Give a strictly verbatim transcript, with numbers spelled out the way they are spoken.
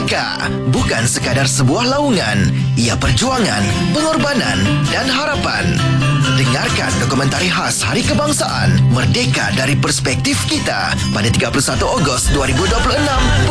Merdeka bukan sekadar sebuah laungan, ia perjuangan, pengorbanan dan harapan. Dengarkan dokumentari khas Hari Kebangsaan Merdeka dari perspektif kita pada tiga puluh satu Ogos dua ribu dua puluh enam